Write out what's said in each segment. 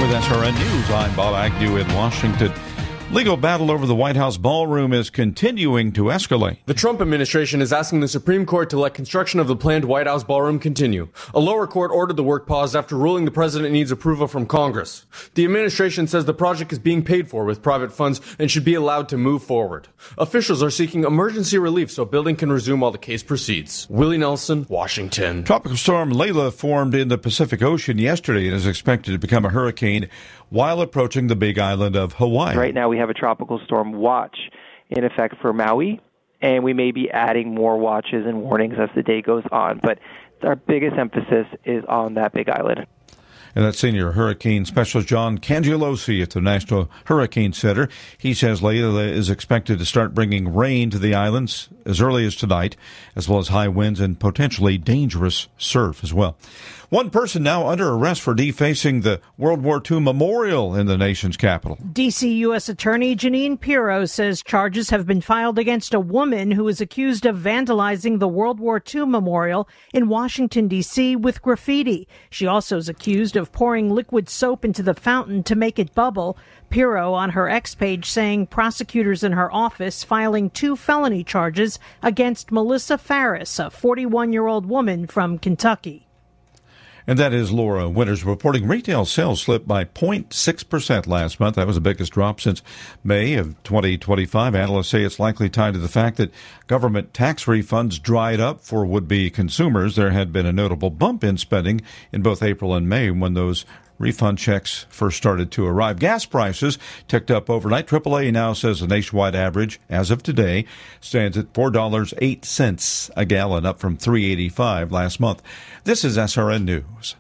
with SRN News. I'm Bob Agnew in Washington. Legal battle over the White House ballroom is continuing to escalate. The Trump administration is asking the Supreme Court to let construction of the planned White House ballroom continue. A lower court ordered the work paused after ruling the president needs approval from Congress. The administration says the project is being paid for with private funds and should be allowed to move forward. Officials are seeking emergency relief so building can resume while the case proceeds. Willie Nelson, Washington. Tropical storm Layla formed in the Pacific Ocean yesterday and is expected to become a hurricane while approaching the Big Island of Hawaii. Right now we have a tropical storm watch in effect for Maui, and we may be adding more watches and warnings as the day goes on. But our biggest emphasis is on that Big Island. And that's Senior Hurricane Specialist John Cangelosi at the National Hurricane Center. He says Layla is expected to start bringing rain to the islands as early as tonight, as well as high winds and potentially dangerous surf as well. One person now under arrest for defacing the World War II memorial in the nation's capital. D.C. U.S. Attorney Jeanine Pirro says charges have been filed against a woman who is accused of vandalizing the World War II memorial in Washington, D.C. with graffiti. She also is accused of pouring liquid soap into the fountain to make it bubble. Pirro on her X page saying prosecutors in her office filing 2 felony charges against Melissa Farris, a 41-year-old woman from Kentucky. And that is Laura Winters reporting retail sales slipped by 0.6% last month. That was the biggest drop since May of 2025. Analysts say it's likely tied to the fact that government tax refunds dried up for would-be consumers. There had been a notable bump in spending in both April and May when those refund checks first started to arrive. Gas prices ticked up overnight. AAA now says the nationwide average, as of today, stands at $4.08 a gallon, up from $3.85 last month. This is SRN News.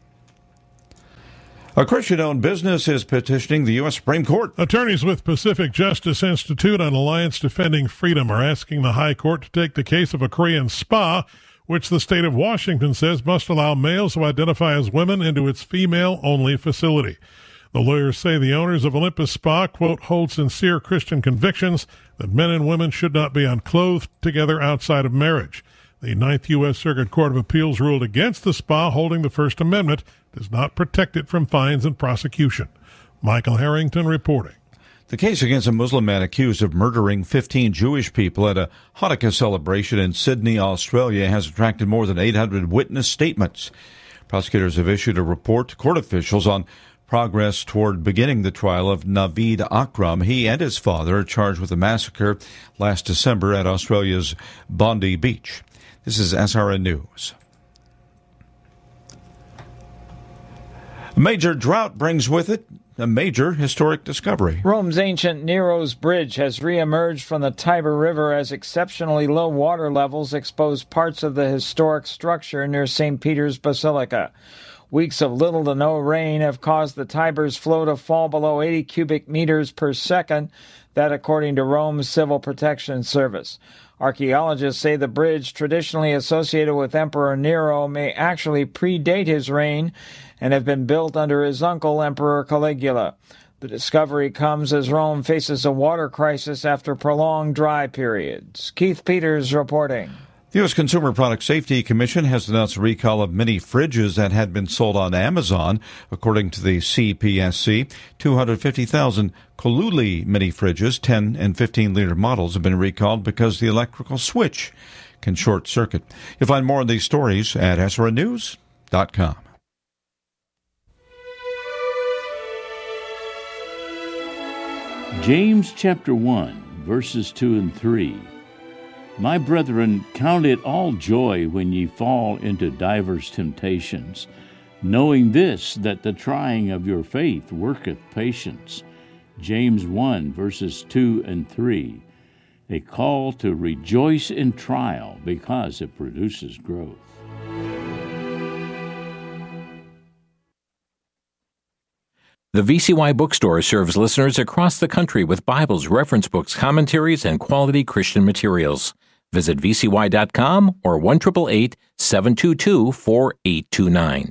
A Christian-owned business is petitioning the U.S. Supreme Court. Attorneys with Pacific Justice Institute and Alliance Defending Freedom are asking the High Court to take the case of a Korean spa, which the state of Washington says must allow males who identify as women into its female-only facility. The lawyers say the owners of Olympus Spa, quote, hold sincere Christian convictions that men and women should not be unclothed together outside of marriage. The Ninth U.S. Circuit Court of Appeals ruled against the spa, holding the First Amendment does not protect it from fines and prosecution. Michael Harrington reporting. The case against a Muslim man accused of murdering 15 Jewish people at a Hanukkah celebration in Sydney, Australia, has attracted more than 800 witness statements. Prosecutors have issued a report to court officials on progress toward beginning the trial of Naveed Akram. He and his father are charged with a massacre last December at Australia's Bondi Beach. This is SRN News. A major drought brings with it a major historic discovery. Rome's ancient Nero's Bridge has reemerged from the Tiber River as exceptionally low water levels expose parts of the historic structure near St. Peter's Basilica. Weeks of little to no rain have caused the Tiber's flow to fall below 80 cubic meters per second, that according to Rome's Civil Protection Service. Archaeologists say the bridge, traditionally associated with Emperor Nero, may actually predate his reign and have been built under his uncle, Emperor Caligula. The discovery comes as Rome faces a water crisis after prolonged dry periods. Keith Peters reporting. The U.S. Consumer Product Safety Commission has announced a recall of many fridges that had been sold on Amazon. According to the CPSC, 250,000 Coluli mini fridges, 10 and 15-liter models, have been recalled because the electrical switch can short circuit. You'll find more on these stories at srnnews.com. James chapter 1, verses 2 and 3. My brethren, count it all joy when ye fall into divers temptations, knowing this, that the trying of your faith worketh patience. James 1, verses 2 and 3. A call to rejoice in trial because it produces growth. The VCY Bookstore serves listeners across the country with Bibles, reference books, commentaries, and quality Christian materials. Visit vcy.com or 1-888-722-4829.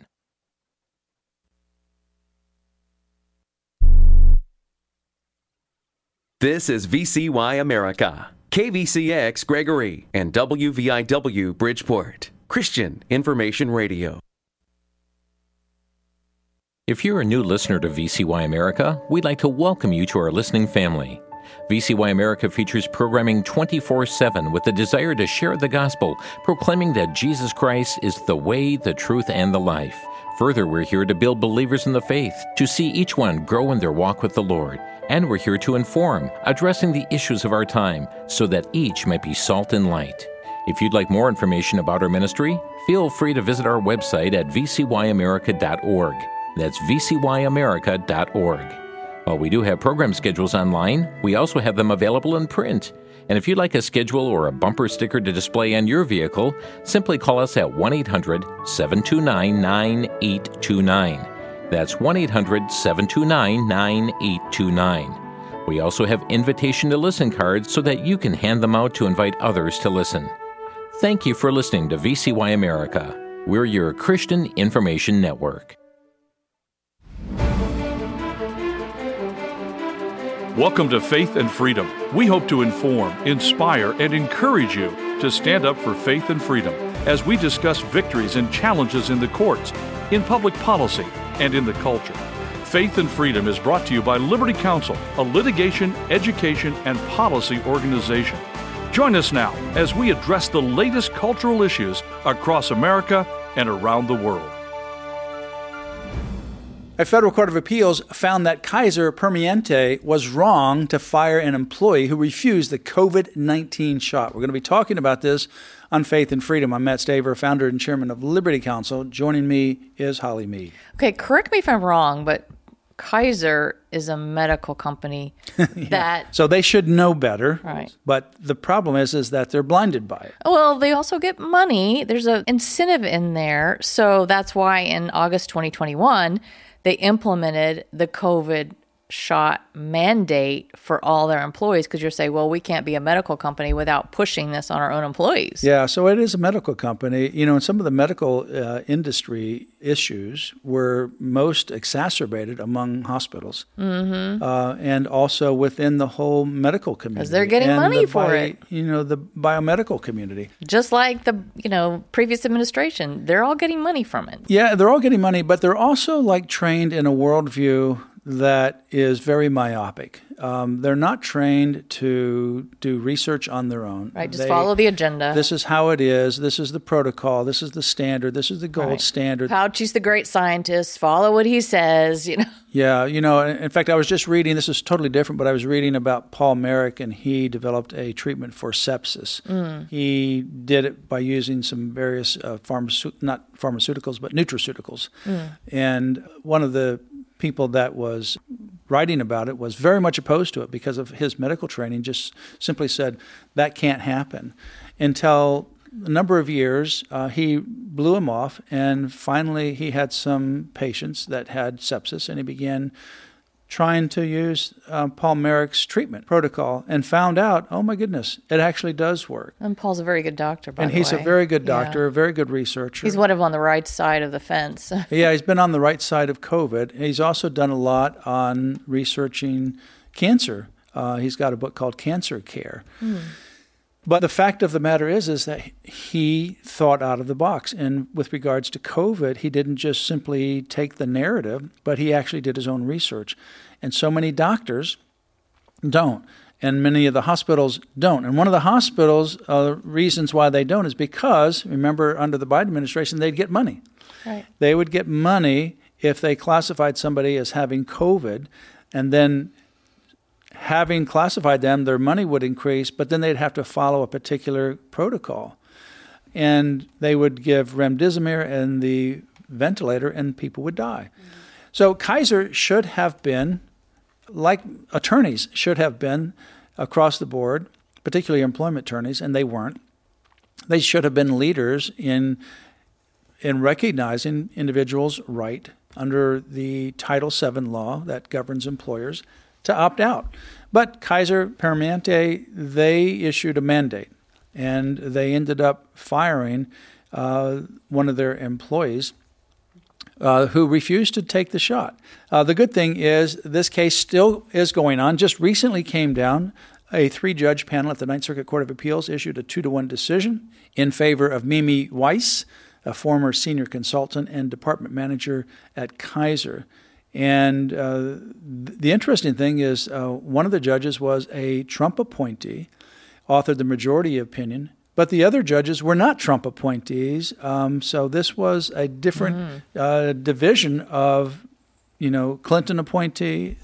This is VCY America, KVCX Gregory, and WVIW Bridgeport, Christian Information Radio. If you're a new listener to VCY America, we'd like to welcome you to our listening family. VCY America features programming 24/7 with the desire to share the gospel, proclaiming that Jesus Christ is the way, the truth, and the life. Further, we're here to build believers in the faith, to see each one grow in their walk with the Lord. And we're here to inform, addressing the issues of our time, so that each might be salt and light. If you'd like more information about our ministry, feel free to visit our website at vcyamerica.org. That's vcyamerica.org. While we do have program schedules online, we also have them available in print. And if you'd like a schedule or a bumper sticker to display on your vehicle, simply call us at 1-800-729-9829. That's 1-800-729-9829. We also have invitation to listen cards so that you can hand them out to invite others to listen. Thank you for listening to VCY America. We're your Christian Information Network. Welcome to Faith and Freedom. We hope to inform, inspire, and encourage you to stand up for faith and freedom as we discuss victories and challenges in the courts, in public policy, and in the culture. Faith and Freedom is brought to you by Liberty Counsel, a litigation, education, and policy organization. Join us now as we address the latest cultural issues across America and around the world. A federal court of appeals found that Kaiser Permanente was wrong to fire an employee who refused the COVID-19 shot. We're going to be talking about this on Faith and Freedom. I'm Matt Staver, founder and chairman of Liberty Counsel. Joining me is Holly Mead. Okay, correct me if I'm wrong, but Kaiser is a medical company that... So they should know better. Right. But the problem is that they're blinded by it. Well, they also get money. There's an incentive in there. So that's why in August 2021... they implemented the COVID shot mandate for all their employees, because you're saying, well, we can't be a medical company without pushing this on our own employees. Yeah, so it is a medical company. You know, and some of the medical industry issues were most exacerbated among hospitals, and also within the whole medical community. Because they're getting money for it. You know, the biomedical community. Just like the, previous administration, they're all getting money from it. Yeah, they're all getting money, but they're also trained in a worldview that is very myopic. They're not trained to do research on their own. Right, just follow the agenda. This is how it is. This is the protocol. This is the standard. This is the gold standard. Fauci's the great scientist. Follow what he says, Yeah, in fact, I was just reading, this is totally different, but I was reading about Paul Marik, and he developed a treatment for sepsis. He did it by using some various not pharmaceuticals, but nutraceuticals. And one of the people that was writing about it was very much opposed to it because of his medical training, just simply said that can't happen. Until a number of years, he blew him off, and finally he had some patients that had sepsis, and he began trying to use Paul Marik's treatment protocol and found out, oh my goodness, it actually does work. And Paul's a very good doctor, by the way. And he's a very good doctor, a very good researcher. He's on the right side of the fence. Yeah, he's been on the right side of COVID. He's also done a lot on researching cancer. He's got a book called Cancer Care. But the fact of the matter is that he thought out of the box. And with regards to COVID, he didn't just simply take the narrative, but he actually did his own research. And so many doctors don't. And many of the hospitals don't. And one of the hospitals' reasons why they don't is because, remember, under the Biden administration, they'd get money. Right. They would get money if they classified somebody as having COVID, and then having classified them, their money would increase, but then they'd have to follow a particular protocol. And they would give remdesivir and the ventilator, and people would die. So Kaiser should have been, like attorneys should have been across the board, particularly employment attorneys, and they weren't. They should have been leaders in recognizing individuals' right under the Title VII law that governs employers to opt out. But Kaiser Permanente, they issued a mandate, and they ended up firing one of their employees who refused to take the shot. The good thing is this case still is going on. Just recently came down. A 3-judge panel at the Ninth Circuit Court of Appeals issued a 2-1 decision in favor of Mimi Weiss, a former senior consultant and department manager at Kaiser. And the interesting thing is one of the judges was a Trump appointee, authored the majority opinion, but the other judges were not Trump appointees. So this was a different division of, Clinton appointee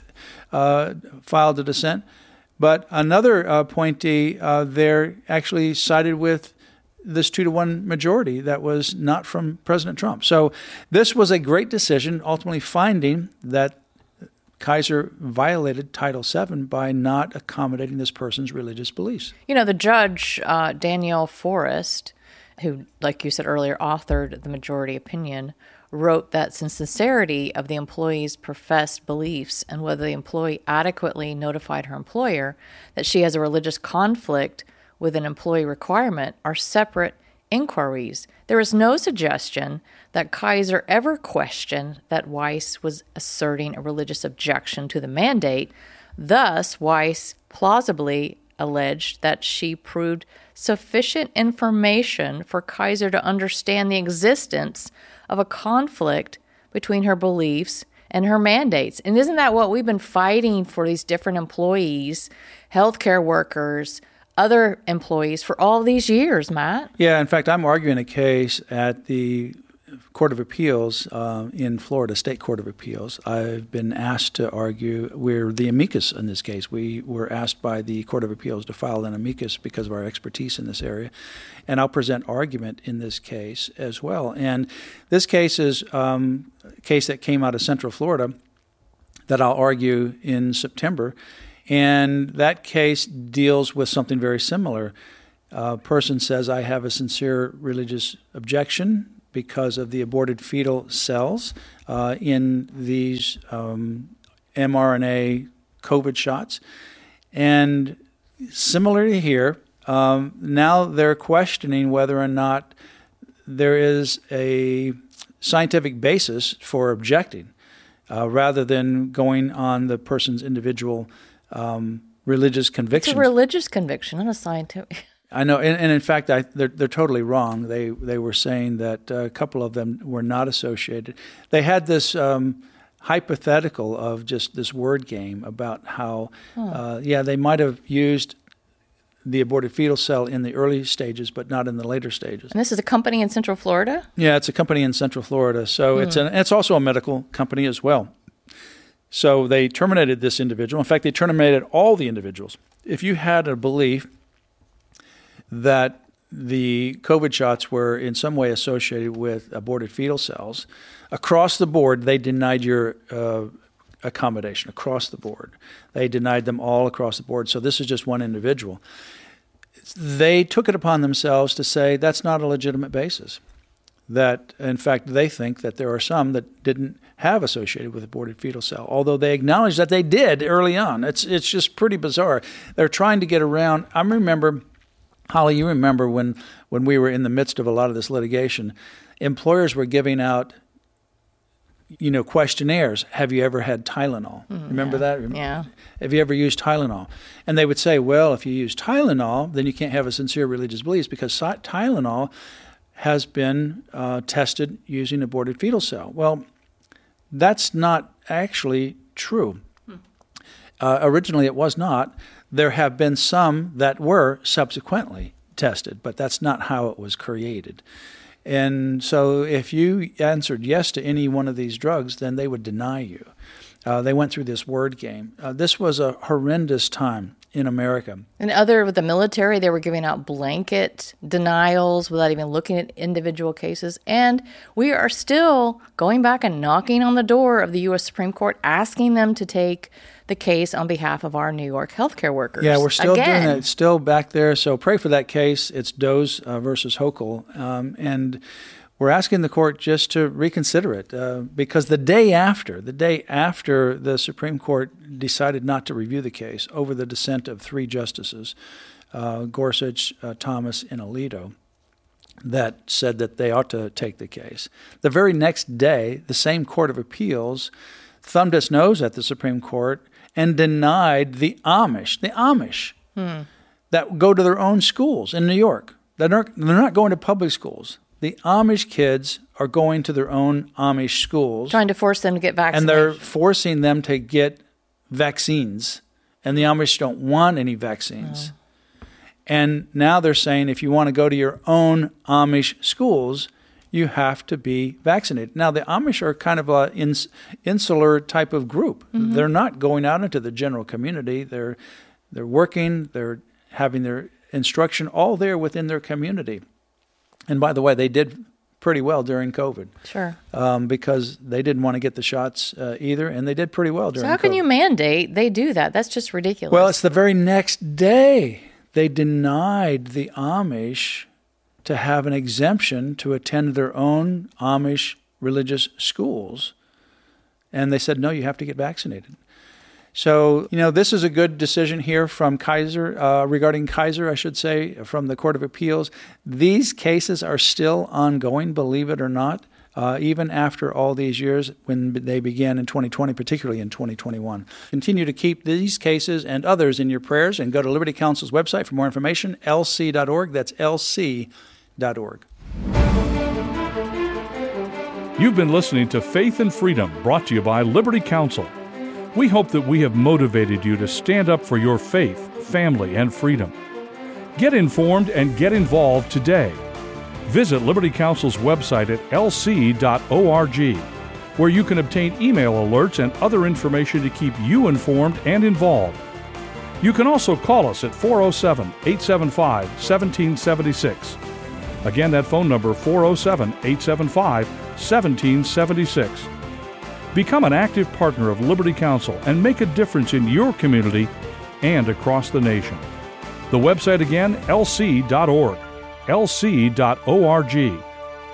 filed a dissent. But another appointee there actually sided with this 2-1 majority that was not from President Trump. So this was a great decision, ultimately finding that Kaiser violated Title VII by not accommodating this person's religious beliefs. The judge, Danielle Forrest, who, like you said earlier, authored the majority opinion, wrote that since sincerity of the employee's professed beliefs and whether the employee adequately notified her employer that she has a religious conflict with an employee requirement are separate inquiries. There is no suggestion that Kaiser ever questioned that Weiss was asserting a religious objection to the mandate. Thus, Weiss plausibly alleged that she proved sufficient information for Kaiser to understand the existence of a conflict between her beliefs and her mandates. And isn't that what we've been fighting for these different employees, healthcare workers, other employees for all these years, Matt? Yeah, in fact, I'm arguing a case at the Court of Appeals in Florida, State Court of Appeals. I've been asked to argue. We're the amicus in this case. We were asked by the Court of Appeals to file an amicus because of our expertise in this area. And I'll present argument in this case as well. And this case is a case that came out of Central Florida that I'll argue in September. And that case deals with something very similar. A person says, I have a sincere religious objection because of the aborted fetal cells in these mRNA COVID shots. And similarly here, now they're questioning whether or not there is a scientific basis for objecting, rather than going on the person's individual religious conviction. It's a religious conviction, not a scientific. I know, and in fact, they're totally wrong. They were saying that a couple of them were not associated. They had this hypothetical of just this word game about how, they might have used the aborted fetal cell in the early stages, but not in the later stages. And this is a company in Central Florida? Yeah, it's a company in Central Florida. So it's also a medical company as well. So they terminated this individual. In fact, they terminated all the individuals. If you had a belief that the COVID shots were in some way associated with aborted fetal cells, across the board, they denied your accommodation, across the board. They denied them all across the board. So this is just one individual. They took it upon themselves to say that's not a legitimate basis. That, in fact, they think that there are some that didn't have associated with aborted fetal cell, although they acknowledge that they did early on. It's just pretty bizarre. They're trying to get around. I remember, Holly, you remember when we were in the midst of a lot of this litigation, employers were giving out, questionnaires. Have you ever had Tylenol? Remember that? Yeah. Have you ever used Tylenol? And they would say, well, if you use Tylenol, then you can't have a sincere religious beliefs because Tylenol has been tested using aborted fetal cell. Well, that's not actually true. Originally, it was not. There have been some that were subsequently tested, but that's not how it was created. And so if you answered yes to any one of these drugs, then they would deny you. They went through this word game. This was a horrendous time in America. And with the military, they were giving out blanket denials without even looking at individual cases. And we are still going back and knocking on the door of the U.S. Supreme Court, asking them to take the case on behalf of our New York healthcare workers. Yeah, we're still doing it. It's still back there. So pray for that case. It's Doe's versus Hochul. And we're asking the court just to reconsider it because the day after the Supreme Court decided not to review the case over the dissent of 3 justices, Gorsuch, Thomas, and Alito, that said that they ought to take the case. The very next day, the same Court of Appeals thumbed its nose at the Supreme Court and denied the Amish that go to their own schools in New York. They're not going to public schools. the Amish kids are going to their own Amish schools. Trying to force them to get vaccinated. And they're forcing them to get vaccines. And the Amish don't want any vaccines. Oh. And now they're saying if you want to go to your own Amish schools, you have to be vaccinated. Now, the Amish are kind of an insular type of group. Mm-hmm. They're not going out into the general community. They're working, they're having their instruction all there within their community. And by the way, they did pretty well during COVID. Sure. Because they didn't want to get the shots either, and they did pretty well during COVID. So how can you mandate they do that? That's just ridiculous. Well, it's the very next day they denied the Amish to have an exemption to attend their own Amish religious schools. And they said, no, you have to get vaccinated. So, this is a good decision here from Kaiser, regarding Kaiser, I should say, from the Court of Appeals. These cases are still ongoing, believe it or not, even after all these years when they began in 2020, particularly in 2021. Continue to keep these cases and others in your prayers and go to Liberty Counsel's website for more information, lc.org. That's lc.org. You've been listening to Faith and Freedom, brought to you by Liberty Counsel. We hope that we have motivated you to stand up for your faith, family, and freedom. Get informed and get involved today. Visit Liberty Counsel's website at lc.org, where you can obtain email alerts and other information to keep you informed and involved. You can also call us at 407-875-1776. Again, that phone number, 407-875-1776. Become an active partner of Liberty Counsel and make a difference in your community and across the nation. The website again, lc.org, lc.org.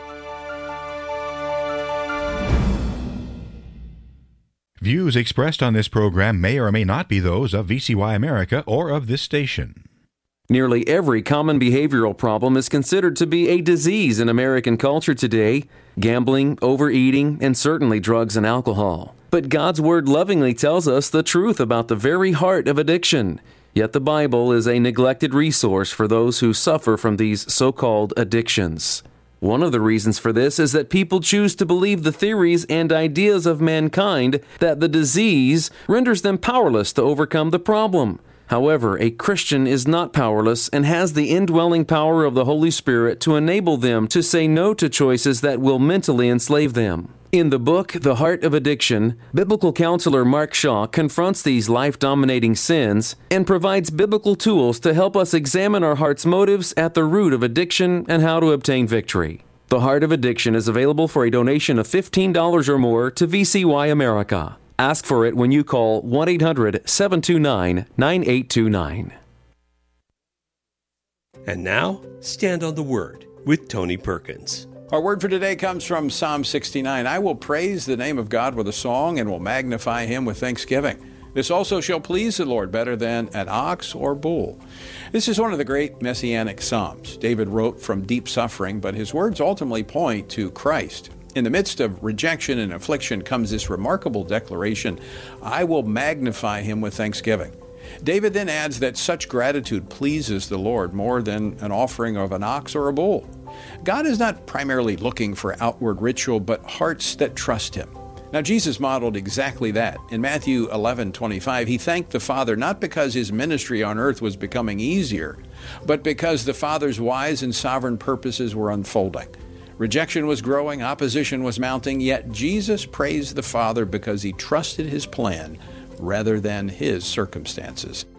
Views expressed on this program may or may not be those of VCY America or of this station. Nearly every common behavioral problem is considered to be a disease in American culture today: gambling, overeating, and certainly drugs and alcohol. But God's Word lovingly tells us the truth about the very heart of addiction. Yet the Bible is a neglected resource for those who suffer from these so-called addictions. One of the reasons for this is that people choose to believe the theories and ideas of mankind that the disease renders them powerless to overcome the problem. However, a Christian is not powerless and has the indwelling power of the Holy Spirit to enable them to say no to choices that will mentally enslave them. In the book, The Heart of Addiction, biblical counselor Mark Shaw confronts these life-dominating sins and provides biblical tools to help us examine our heart's motives at the root of addiction and how to obtain victory. The Heart of Addiction is available for a donation of $15 or more to VCY America. Ask for it when you call 1-800-729-9829. And now, Stand on the Word with Tony Perkins. Our word for today comes from Psalm 69. I will praise the name of God with a song and will magnify him with thanksgiving. This also shall please the Lord better than an ox or bull. This is one of the great messianic psalms. David wrote from deep suffering, but his words ultimately point to Christ. In the midst of rejection and affliction comes this remarkable declaration, I will magnify him with thanksgiving. David then adds that such gratitude pleases the Lord more than an offering of an ox or a bull. God is not primarily looking for outward ritual, but hearts that trust him. Now, Jesus modeled exactly that. In Matthew 11:25, he thanked the Father not because his ministry on earth was becoming easier, but because the Father's wise and sovereign purposes were unfolding. Rejection was growing, opposition was mounting, yet Jesus praised the Father because he trusted his plan rather than his circumstances.